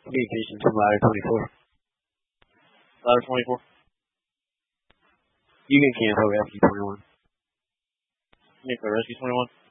Communications from Ladder 24. Ladder 24. You can cancel Rescue 21. Cancel Rescue 21.